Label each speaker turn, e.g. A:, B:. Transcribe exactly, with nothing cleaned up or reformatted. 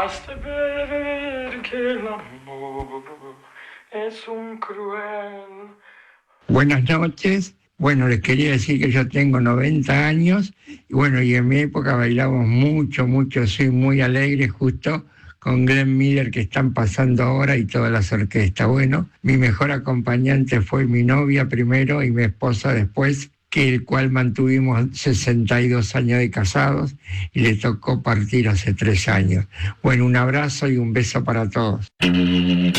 A: Basta ver que el amor es un cruel.
B: Buenas noches. Bueno, les quería decir que yo tengo noventa años y bueno, y en mi época bailamos mucho, mucho, soy muy alegre justo con Glenn Miller que están pasando ahora y todas las orquestas. Bueno, mi mejor acompañante fue mi novia primero y mi esposa después, que el cual mantuvimos sesenta y dos años de casados y le tocó partir hace tres años. Bueno, un abrazo y un beso para todos.